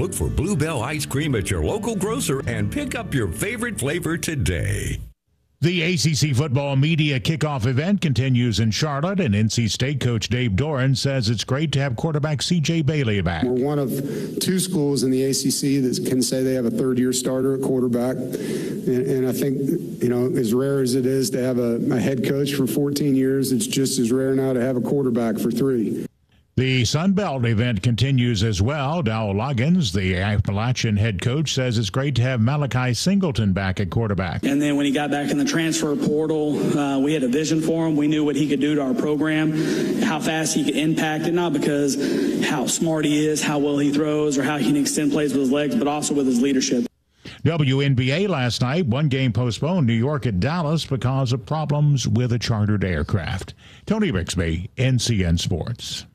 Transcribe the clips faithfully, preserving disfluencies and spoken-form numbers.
Look for Bluebell ice cream at your local grocer and pick up your favorite flavor today. The A C C football media kickoff event continues in Charlotte, and N C State coach Dave Doran says it's great to have quarterback C J Bailey back. We're one of two schools in the A C C that can say they have a third-year starter at quarterback, and, and I think, you know, as rare as it is to have a, a head coach for fourteen years, it's just as rare now to have a quarterback for three. The Sun Belt event continues as well. Dow Loggins, the Appalachian head coach, says it's great to have Malachi Singleton back at quarterback. And then when he got back in the transfer portal, uh, we had a vision for him. We knew what he could do to our program, how fast he could impact it, not because how smart he is, how well he throws, or how he can extend plays with his legs, but also with his leadership. W N B A last night, one game postponed, New York at Dallas because of problems with a chartered aircraft. Tony Rixby, N C N Sports.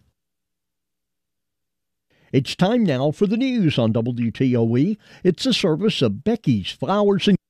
It's time now for the news on W T O E. It's a service of Becky's Flowers and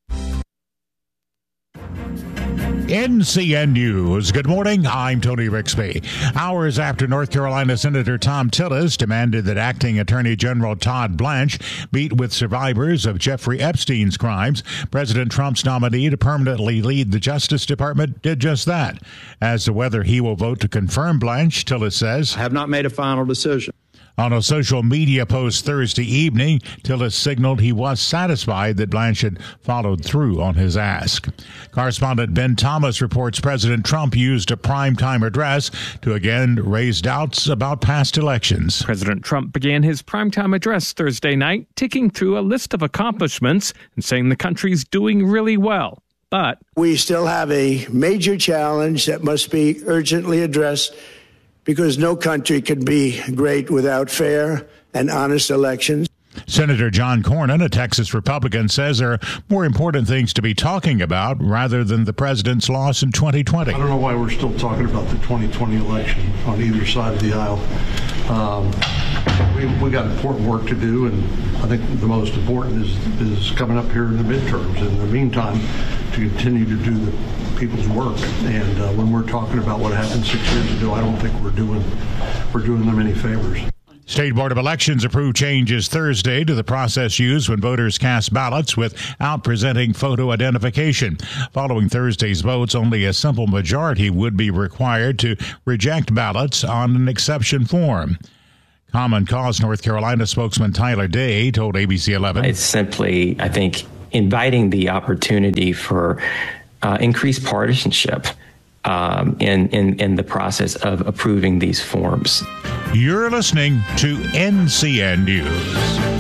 N C N News. Good morning. I'm Tony Rixby. Hours after North Carolina Senator Tom Tillis demanded that Acting Attorney General Todd Blanche meet with survivors of Jeffrey Epstein's crimes, President Trump's nominee to permanently lead the Justice Department did just that. As to whether he will vote to confirm Blanche, Tillis says, I have not made a final decision. On a social media post Thursday evening, Tillis signaled he was satisfied that Blanche had followed through on his ask. Correspondent Ben Thomas reports President Trump used a primetime address to again raise doubts about past elections. President Trump began his primetime address Thursday night, ticking through a list of accomplishments and saying the country's doing really well. But we still have a major challenge that must be urgently addressed, because no country can be great without fair and honest elections. Senator John Cornyn, a Texas Republican, says there are more important things to be talking about rather than the president's loss in twenty twenty. I don't know why we're still talking about the twenty twenty election on either side of the aisle. Um, we we got important work to do, and I think the most important is is coming up here in the midterms. In the meantime, to continue to do the people's work. And uh, when we're talking about what happened six years ago, I don't think we're doing we're doing them any favors. State Board of Elections approved changes Thursday to the process used when voters cast ballots without presenting photo identification. Following Thursday's votes, only a simple majority would be required to reject ballots on an exception form. Common Cause North Carolina spokesman Tyler Day told A B C eleven. It's simply, I think, inviting the opportunity for uh, increased partisanship um, in, in, in the process of approving these forms. You're listening to N C N News.